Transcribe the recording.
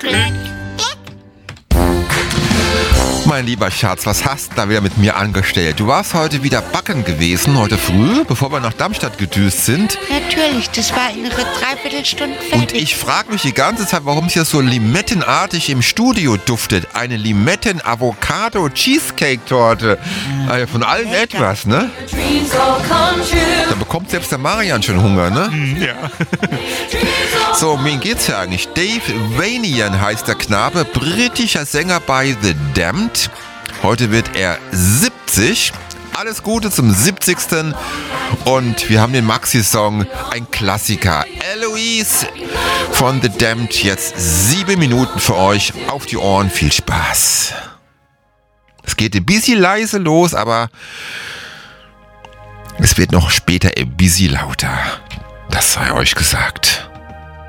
Mein lieber Schatz, was hast du da wieder mit mir angestellt? Du warst heute wieder backen gewesen, heute früh, bevor wir nach Darmstadt gedüst sind. Natürlich, das war in einer Dreiviertelstunde fertig. Und ich frage mich die ganze Zeit, warum es hier so limettenartig im Studio duftet. Eine Limetten-Avocado-Cheesecake-Torte. Also von allem etwas, ne? Da bekommt selbst der Marian schon Hunger, ne? Ja. So, um wen geht's hier eigentlich? Dave Vanian heißt der Knabe, britischer Sänger bei The Damned. Heute wird er 70. Alles Gute zum 70. Und wir haben den Maxi-Song, ein Klassiker. Eloise von The Damned. Jetzt 7 Minuten für euch auf die Ohren. Viel Spaß. Es geht ein bisschen leise los, aber es wird noch später ein bisschen lauter. Das sei euch gesagt.